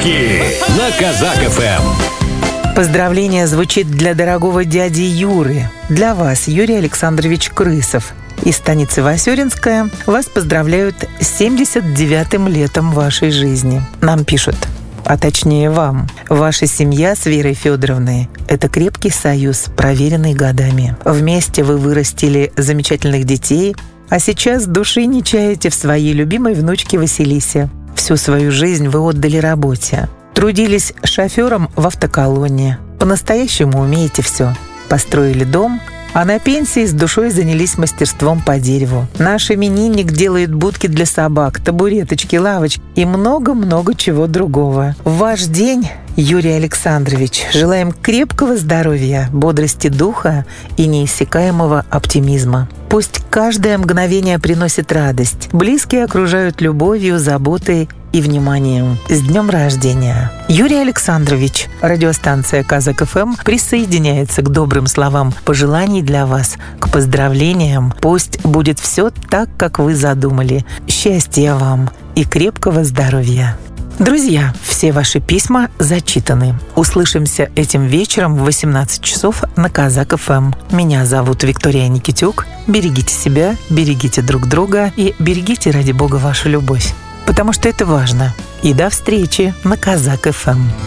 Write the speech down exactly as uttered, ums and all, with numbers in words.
Подарки на Казак эф эм. Поздравление звучит для дорогого дяди Юры. Для вас, Юрий Александрович Крысов. Из станицы Васюринская вас поздравляют с семьдесят девятым летом вашей жизни. Нам пишут, а точнее вам. Ваша семья с Верой Федоровной – это крепкий союз, проверенный годами. Вместе вы вырастили замечательных детей, а сейчас души не чаете в своей любимой внучке Василисе. Всю свою жизнь вы отдали работе. Трудились шофером в автоколонне. По-настоящему умеете все. Построили дом, а на пенсии с душой занялись мастерством по дереву. Наш именинник делает будки для собак, табуреточки, лавочки и много-много чего другого. В ваш день, Юрий Александрович, желаем крепкого здоровья, бодрости духа и неиссякаемого оптимизма. Пусть каждое мгновение приносит радость. Близкие окружают любовью, заботой и вниманием. С днем рождения! Юрий Александрович, радиостанция Казак эф эм присоединяется к добрым словам пожеланий для вас, к поздравлениям. Пусть будет все так, как вы задумали. Счастья вам и крепкого здоровья! Друзья, все ваши письма зачитаны. Услышимся этим вечером в восемнадцать часов на Казак эф эм. Меня зовут Виктория Никитюк. Берегите себя, берегите друг друга и берегите, ради Бога, вашу любовь. Потому что это важно. И до встречи на Казак эф эм.